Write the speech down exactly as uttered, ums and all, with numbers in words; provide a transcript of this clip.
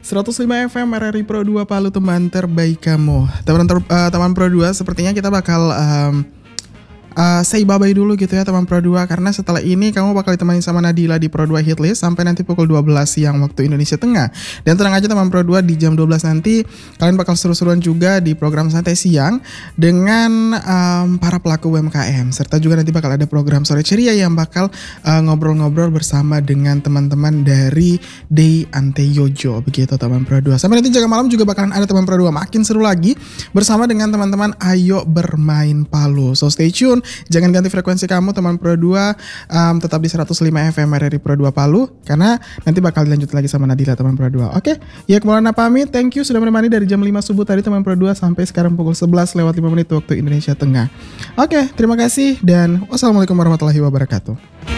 seratus lima F M R R I Pro dua Palu, teman terbaik kamu. Teman ter, uh, teman Pro dua, sepertinya kita bakal um, Uh, say bye-bye dulu gitu ya teman Pro dua, karena setelah ini kamu bakal ditemani sama Nadila di Pro dua Hitlist sampai nanti pukul dua belas siang waktu Indonesia Tengah. Dan tenang aja teman Pro dua, di jam dua belas nanti kalian bakal seru-seruan juga di program Santai Siang dengan um, para pelaku U M K M, serta juga nanti bakal ada program Sore Ceria yang bakal uh, ngobrol-ngobrol bersama dengan teman-teman dari Day Ante Yojo, begitu teman Pro dua. Sampai nanti jaga malam juga bakalan ada teman Pro dua makin seru lagi bersama dengan teman-teman Ayo Bermain Palu. So stay tune. Jangan ganti frekuensi kamu teman Pro dua, um, tetap di seratus lima F M R R I Pro dua Palu, karena nanti bakal dilanjut lagi sama Nadila teman Pro dua. Oke, ya kemarin pamit, thank you sudah menemani dari jam lima subuh tadi teman Pro dua sampai sekarang pukul sebelas lewat lima menit waktu Indonesia Tengah. Oke, terima kasih dan wassalamualaikum warahmatullahi wabarakatuh.